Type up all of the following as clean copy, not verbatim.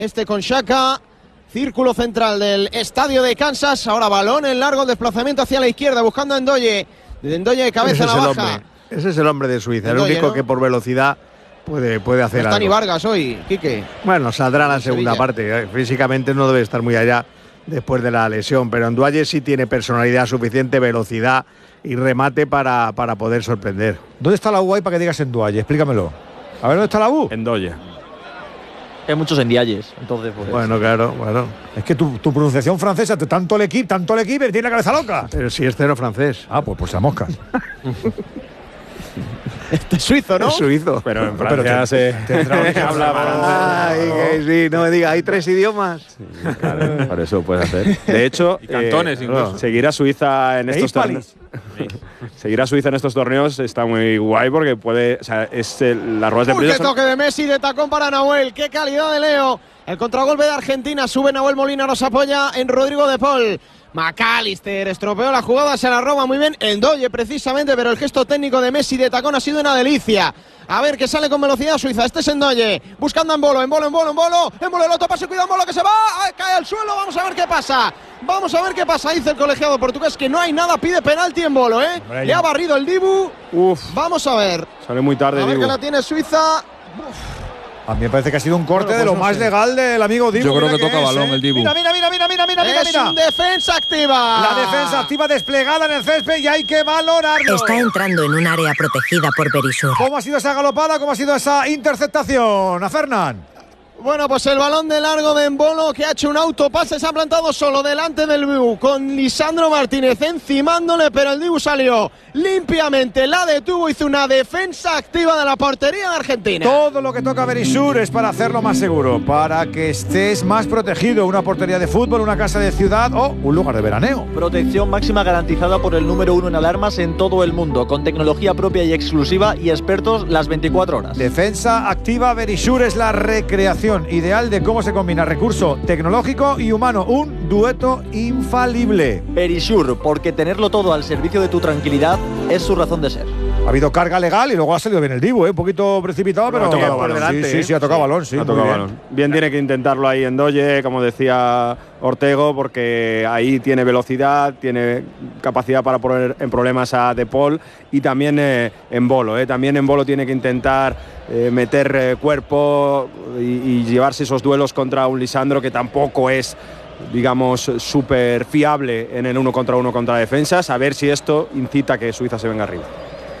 Con Xhaka, círculo central del estadio de Kansas. Ahora balón en largo, desplazamiento hacia la izquierda, buscando a Ndoye. De Ndoye de cabeza a la baja. Ese es el hombre de Suiza, Ndoye, el único, ¿no?, que por velocidad puede hacer algo. No está ni Vargas hoy, Quique. Bueno, saldrá en la segunda parte. Físicamente no debe estar muy allá después de la lesión, pero Ndoye sí tiene personalidad suficiente, velocidad y remate para poder sorprender. ¿Dónde está la U ahí para que digas Ndoye? Explícamelo. A ver, ¿dónde está la U? Ndoye. Hay muchos Ndiayes, entonces pues. Bueno, claro, bueno. Es que tu pronunciación francesa, tanto el equipo, tiene la cabeza loca. Pero si es cero francés. Ah, pues la mosca. Este es suizo, ¿no? Es suizo. Pero en Francia se habla francés. Ay, que sí, no me digas, hay 3 idiomas. Sí, claro, por eso puedes hacer. De hecho, y cantones incluso. Seguir a Suiza en estos torneos. Seguir a Suiza en estos torneos está muy guay porque puede. O sea, las ruedas de prensa. ¡Qué toque de Messi de tacón para Nahuel! ¡Qué calidad de Leo! El contragolpe de Argentina. Sube Nahuel Molina, nos apoya en Rodrigo de Paul. McAllister estropeó la jugada, se la roba muy bien Ndoye precisamente, pero el gesto técnico de Messi de tacón ha sido una delicia. A ver, que sale con velocidad Suiza. Este es Ndoye, buscando en Embolo, el otro pase, cuidado Embolo que se va, cae al suelo, vamos a ver qué pasa. Dice el colegiado portugués que no hay nada, pide penalti Embolo, le ha barrido el Dibu. Vamos a ver. Sale muy tarde, a ver Dibu. que la tiene Suiza. A mí me parece que ha sido un corte de lo más legal del amigo Dibu. Yo creo que toca balón el Dibu. Mira. Es un defensa activa. La defensa activa desplegada en el césped y hay que valorarlo. Está entrando en un área protegida por Berisur. ¿Cómo ha sido esa galopada? ¿Cómo ha sido esa interceptación? A Fernán. Bueno, pues el balón de largo de Embolo, que ha hecho un autopase, se ha plantado solo delante del Dibu con Lisandro Martínez encimándole, pero el Dibu salió limpiamente, la detuvo, hizo una defensa activa de la portería de Argentina. Todo lo que toca Berisur es para hacerlo más seguro, para que estés más protegido. Una portería de fútbol, una casa de ciudad o un lugar de veraneo. Protección máxima garantizada por el número 1 en alarmas en todo el mundo, con tecnología propia y exclusiva y expertos las 24 horas. Defensa activa Berisur es la recreación ideal de cómo se combina recurso tecnológico y humano, un dueto infalible. Berisur, porque tenerlo todo al servicio de tu tranquilidad es su razón de ser. Ha habido carga legal y luego ha salido bien el Dibu, un poquito precipitado, pero ha tocado por delante. Sí, ha tocado balón, sí. Ha tocado balón. Bien, tiene que intentarlo ahí en Ndoye, como decía Ortego, porque ahí tiene velocidad, tiene capacidad para poner en problemas a De Paul y también Embolo. También Embolo tiene que intentar meter cuerpo y llevarse esos duelos contra un Lisandro que tampoco es, digamos, súper fiable en el 1 contra 1 contra defensas. A ver si esto incita a que Suiza se venga arriba.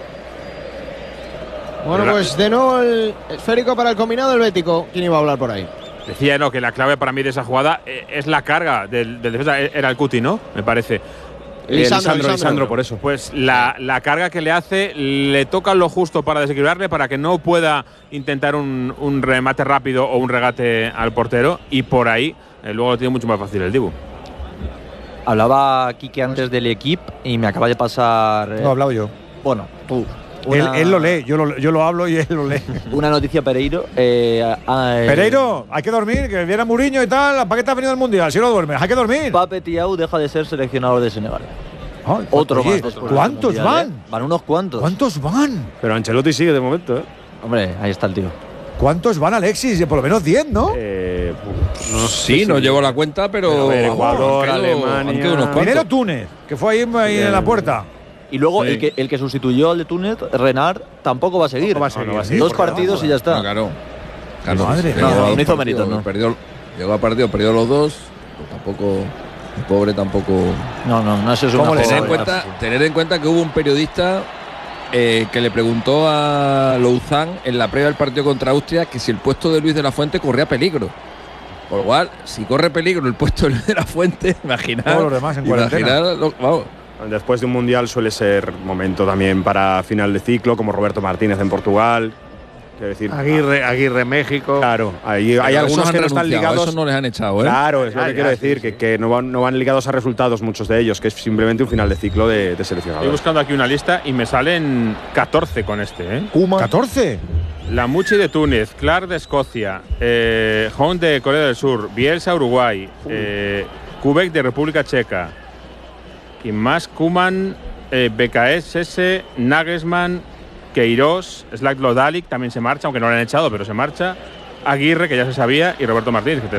Bueno, pues de nuevo el esférico para el combinado del Bético. ¿Quién iba a hablar por ahí? Decía, no, que la clave para mí de esa jugada es la carga del defensa. Era el Cuti, ¿no? Me parece. Lisandro, por eso. Pues la carga que le hace, le toca lo justo para desequilibrarle, para que no pueda intentar un remate rápido o un regate al portero, y por ahí luego lo tiene mucho más fácil el Dibu. Hablaba Quique antes del equipo y me acaba de pasar. No, he hablado yo. Bueno, tú. Él lo lee, yo lo hablo y él lo lee. Una noticia, Pereiro. Pereiro, hay que dormir, que viene Mourinho y tal. ¿Para qué te has venido al Mundial? Si no duermes, hay que dormir. Pape Thiaw deja de ser seleccionador de Senegal. Ay, otro oye, más. ¿Cuántos van? Van unos cuantos. ¿Cuántos van? Pero Ancelotti sigue de momento, Hombre, ahí está el tío. ¿Cuántos van, Alexis? Por lo menos 10, ¿no? Sí, no llevo la cuenta, pero Ecuador, Alemania. Primero Túnez, que fue ahí en la puerta. Y luego el que sustituyó al de Túnez, Renard, tampoco va a seguir. No va a seguir. 2 partidos y ya está. Claro. Madre mía. No hizo méritos, ¿no? Llegó al partido, perdió los 2. Pues tampoco. El pobre tampoco. No, eso es una tener en cuenta que hubo un periodista que le preguntó a Louzán en la previa del partido contra Austria que si el puesto de Luis de la Fuente corría peligro. Por lo cual, si corre peligro el puesto de Luis de la Fuente, imaginar. Todos los demás en cuarentena. Vamos. Después de un mundial suele ser momento también para final de ciclo, como Roberto Martínez en Portugal. Quiero decir, Aguirre México. Claro, hay algunos que no están ligados. Eso no les han echado, Claro, es lo que quiero decir, que no van ligados a resultados muchos de ellos, que es simplemente un final de ciclo de seleccionador. Estoy buscando aquí una lista y me salen 14 con este, ¿14? Lamucci de Túnez, Clark de Escocia, Hunt de Corea del Sur, Bielsa Uruguay, Kubek de República Checa, y más Koeman, BKS, Nagelsmann, Queiroz, Slavko Dalic también se marcha, aunque no lo han echado, pero se marcha, Aguirre, que ya se sabía, y Roberto Martínez, que